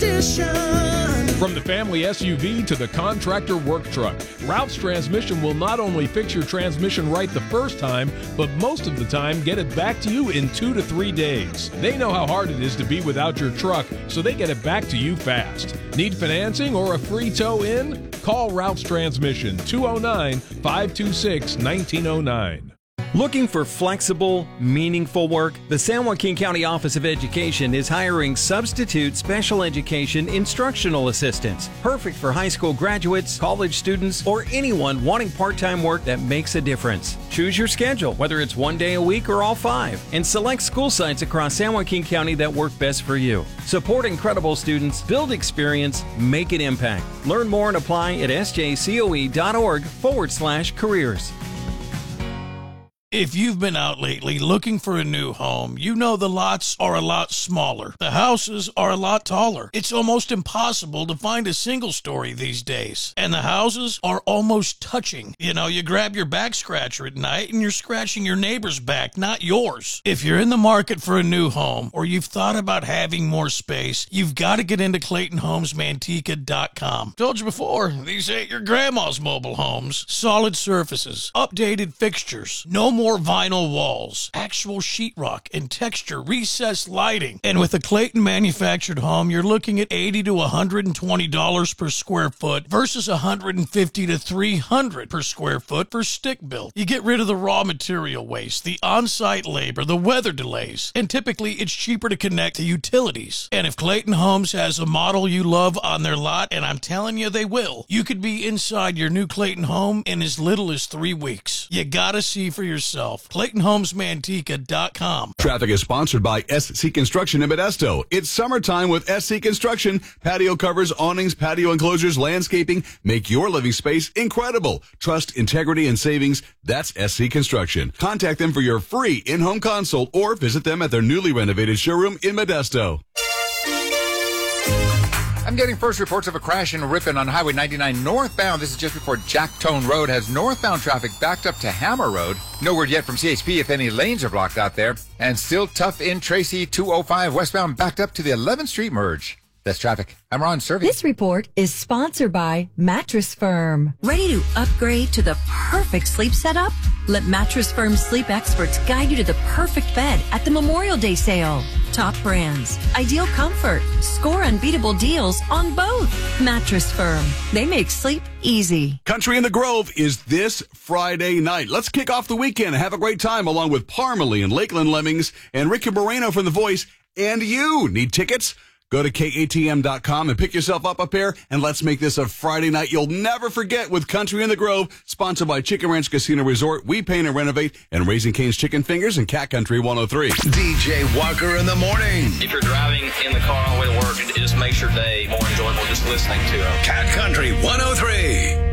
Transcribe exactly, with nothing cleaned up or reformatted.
From the family S U V to the contractor work truck, Ralph's Transmission will not only fix your transmission right the first time, but most of the time get it back to you in two to three days. They know how hard it is to be without your truck, so they get it back to you fast. Need financing or a free tow in? Call Ralph's Transmission, two oh nine, five two six, nineteen oh nine. Looking for flexible, meaningful work? The San Joaquin County Office of Education is hiring substitute special education instructional assistants, perfect for high school graduates, college students, or anyone wanting part-time work that makes a difference. Choose your schedule, whether it's one day a week or all five, and select school sites across San Joaquin County that work best for you. Support incredible students, build experience, make an impact. Learn more and apply at sjcoe.org forward slash careers. If you've been out lately looking for a new home, you know the lots are a lot smaller. The houses are a lot taller. It's almost impossible to find a single story these days. And the houses are almost touching. You know, you grab your back scratcher at night and you're scratching your neighbor's back, not yours. If you're in the market for a new home or you've thought about having more space, you've got to get into Clayton Homes Manteca dot com. Told you before, these ain't your grandma's mobile homes. Solid surfaces, updated fixtures, no more More vinyl walls, actual sheetrock and texture, recessed lighting. And with a Clayton manufactured home, you're looking at eighty to one hundred twenty dollars per square foot versus one hundred fifty to three hundred per square foot for stick built. You get rid of the raw material waste, the on-site labor, the weather delays, and typically it's cheaper to connect to utilities. And if Clayton Homes has a model you love on their lot, and I'm telling you they will, you could be inside your new Clayton home in as little as three weeks. You gotta see for yourself. Clayton Homes Manteca dot com. Traffic is sponsored by S C Construction in Modesto. It's summertime with S C Construction. Patio covers, awnings, patio enclosures, landscaping. Make your living space incredible. Trust, integrity, and savings. That's S C Construction. Contact them for your free in-home consult or visit them at their newly renovated showroom in Modesto. I'm getting first reports of a crash in Ripon on Highway ninety-nine northbound. This is just before Jacktone Road has northbound traffic backed up to Hammer Road. No word yet from C H P if any lanes are blocked out there. And still tough in Tracy, two oh five westbound backed up to the eleventh Street merge. That's traffic. I'm Ron Servi. This report is sponsored by Mattress Firm. Ready to upgrade to the perfect sleep setup? Let Mattress Firm sleep experts guide you to the perfect bed at the Memorial Day sale. Top brands, ideal comfort, score unbeatable deals on both. Mattress Firm. They make sleep easy. Country in the Grove is this Friday night. Let's kick off the weekend and have a great time along with Parmalee and Lakeland Lemmings and Ricky Moreno from The Voice. And you need tickets? Go to K A T M dot com and pick yourself up a pair, and let's make this a Friday night you'll never forget with Country in the Grove, sponsored by Chicken Ranch Casino Resort, We Paint and Renovate, and Raising Cane's Chicken Fingers and Cat Country one oh three. D J Walker in the morning. If you're driving in the car on the way to work, it just makes your day more enjoyable just listening to them. Cat Country one oh three.